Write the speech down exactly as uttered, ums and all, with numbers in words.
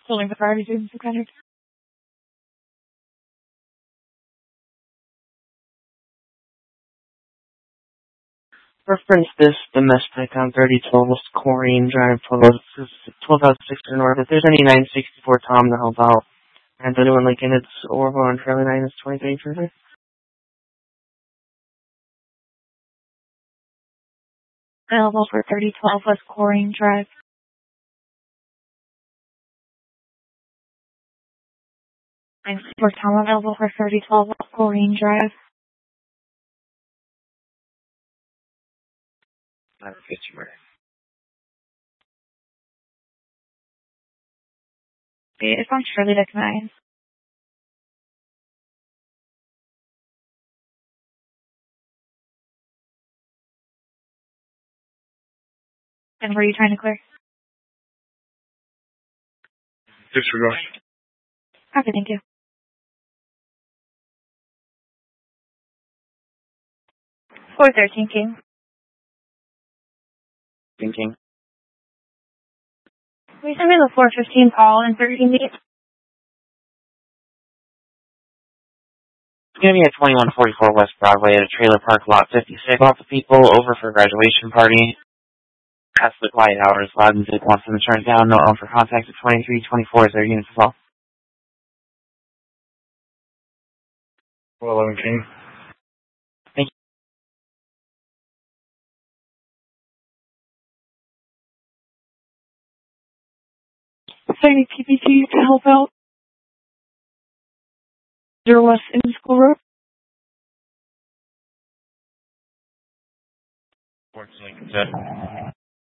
Building the priority students and credit. Reference this domestic on thirty twelve West Corrine Drive, twelve thousand six hundred north. If there's any nine sixty-four Tom to help out, and the new one Lincoln, it's Orville on Trailer nine is twenty-three further. Available for thirty twelve West Corrine Drive. nine sixty-four Tom available for thirty twelve West Corrine Drive. I'll get you more. It's on Shirley Deck nine. And where are you trying to clear? Disregard. Okay, thank you. four thirteen King. Thinking. Can you send me the four fifteen call and thirteen feet? It's going to be at twenty-one forty-four West Broadway at a trailer park lot fifty-six. Lots of people over for a graduation party. Past the quiet hours. Loud music. Wants them to turn it down. No one for contact at twenty-three twenty-four. Is there units as well? four eleven King. Thank you. Sending P P T to help out. Zero West in School Road. Works like that.